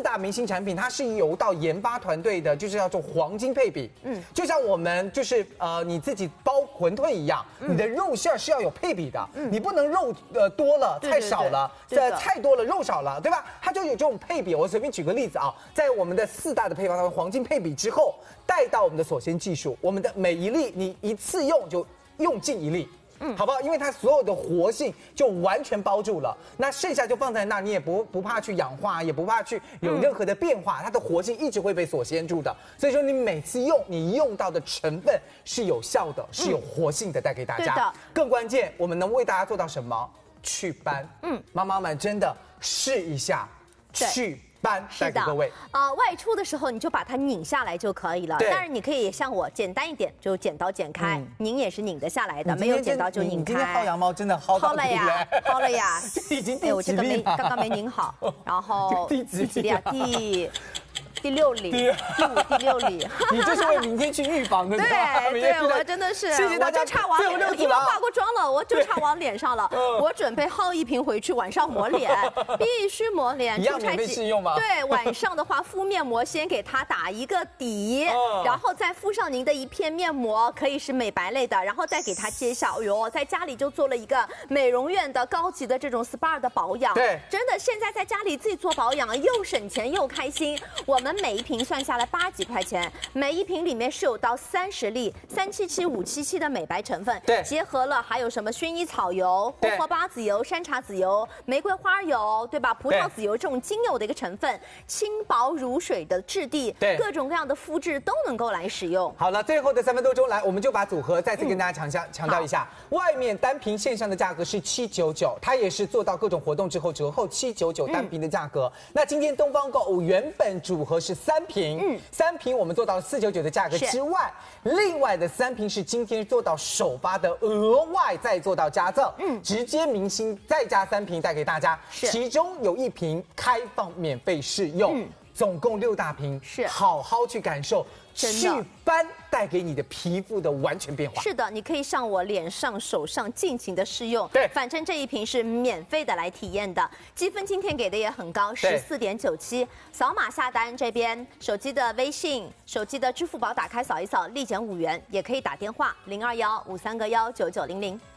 大明星产品，它是由到研发团队的，就是要做黄金配比。就像我们就是你自己包馄饨一样，你的肉馅是要有配比的，你不能肉多了菜少了，菜多了肉少了，对吧？它就有这种配比。我随便举个例子啊，在我们的4大的配方黄金配比之后，带到我们的锁鲜技术，我们的每一粒你一次用就用尽一粒。好不好？因为它所有的活性就完全包住了，那剩下就放在那，你也不怕去氧化，也不怕去有任何的变化，它的活性一直会被锁鲜住的。所以说你每次用，你用到的成分是有效的，是有活性的，带给大家。 对的。 更关键，我们能为大家做到什么？祛斑。妈妈们真的试一下祛斑，带给各位。 外出的时候你就把它拧下来就可以了。当然你可以像我简单一点，就剪刀剪开，拧也是拧得下来的，没有剪刀就拧开。 你今天薅羊毛真的薅了呀，薅了呀， 已经第几粒刚刚没拧好，然后第几粒啊？ 第6粒，第5、第6粒。 你就是为明天去预防的， 对，我真的是， 谢谢大家。 我就差往脸，因为化过妆了，我就差往脸上了。我准备薅一瓶回去，晚上抹脸，必须抹脸。 一样免费试用吗？ 对，晚上的话敷面膜，先给它打一个底，然后再敷上您的一片面膜，可以是美白类的，然后再给它揭晓。哎呦，在家里就做了一个美容院的高级的这种 SPA 的保养。 对， 真的现在在家里自己做保养，又省钱又开心。我们每一瓶算下来8几块钱，每一瓶里面是有到30粒377、577的美白成分， 对， 结合了还有什么薰衣草油、荷荷巴籽油、山茶籽油、玫瑰花油，对吧？葡萄籽油这种精油的一个成分，轻薄如水的质地，对，各种各样的肤质都能够来使用。 好了，最后的3分多钟来，我们就把组合再次跟大家强调一下，外面单瓶线上的价格是799，它也是做到各种活动之后折后799单瓶的价格。那今天东方购物原本组合是3瓶，3瓶我们做到了499的价格之外，另外的3瓶是今天做到首发的额外再做到加赠，直接明星再加3瓶带给大家，其中有1瓶开放免费试用，总共6大瓶，好好去感受祛斑带给你的皮肤的完全变化。 是的，你可以上我脸上、手上尽情的试用。 对， 反正这一瓶是免费的来体验的，积分今天给的也很高，14.97，扫码下单这边手机的微信、手机的支付宝打开扫一扫，立减5元，也可以打电话0215319900。